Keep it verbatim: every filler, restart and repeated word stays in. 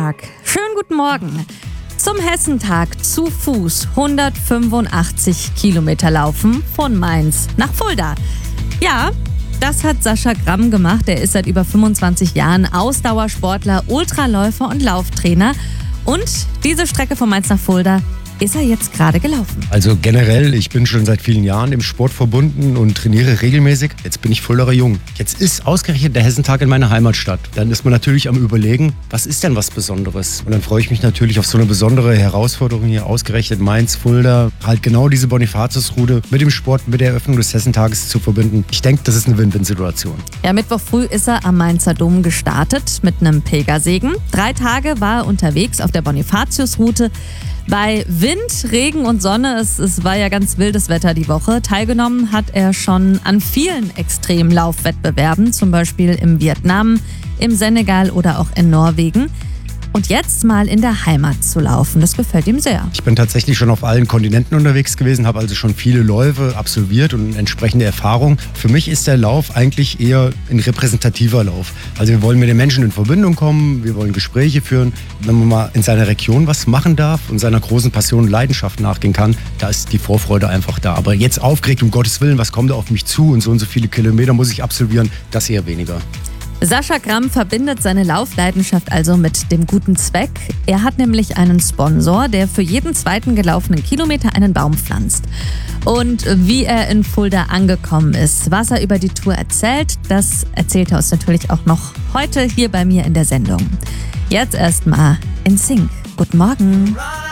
Hessentag. Schönen guten Morgen. Zum Hessentag zu Fuß hundertfünfundachtzig Kilometer laufen von Mainz nach Fulda. Ja, das hat Sascha Gramm gemacht. Er ist seit über fünfundzwanzig Jahren Ausdauersportler, Ultraläufer und Lauftrainer. Und diese Strecke von Mainz nach Fulda ist er jetzt gerade gelaufen. Also generell, ich bin schon seit vielen Jahren im Sport verbunden und trainiere regelmäßig. Jetzt bin ich Fuldaer Jung. Jetzt ist ausgerechnet der Hessentag in meiner Heimatstadt. Dann ist man natürlich am Überlegen, was ist denn was Besonderes? Und dann freue ich mich natürlich auf so eine besondere Herausforderung hier, ausgerechnet Mainz, Fulda. Halt genau diese Bonifatiusroute mit dem Sport, mit der Eröffnung des Hessentages zu verbinden. Ich denke, das ist eine Win-Win-Situation. Ja, Mittwoch früh ist er am Mainzer Dom gestartet mit einem Pilgersegen. Drei Tage war er unterwegs auf der Bonifatiusroute. Bei Wind, Regen und Sonne, es, es war ja ganz wildes Wetter die Woche, teilgenommen hat er schon an vielen Extremlaufwettbewerben, zum Beispiel im Vietnam, im Senegal oder auch in Norwegen. Und jetzt mal in der Heimat zu laufen, das gefällt ihm sehr. Ich bin tatsächlich schon auf allen Kontinenten unterwegs gewesen, habe also schon viele Läufe absolviert und entsprechende Erfahrung. Für mich ist der Lauf eigentlich eher ein repräsentativer Lauf. Also wir wollen mit den Menschen in Verbindung kommen, wir wollen Gespräche führen. Wenn man mal in seiner Region was machen darf und seiner großen Passion und Leidenschaft nachgehen kann, da ist die Vorfreude einfach da. Aber jetzt aufgeregt, um Gottes Willen, was kommt da auf mich zu und so und so viele Kilometer muss ich absolvieren, das eher weniger. Sascha Gramm verbindet seine Laufleidenschaft also mit dem guten Zweck. Er hat nämlich einen Sponsor, der für jeden zweiten gelaufenen Kilometer einen Baum pflanzt. Und wie er in Fulda angekommen ist, was er über die Tour erzählt, das erzählt er uns natürlich auch noch heute hier bei mir in der Sendung. Jetzt erstmal in Sync. Guten Morgen.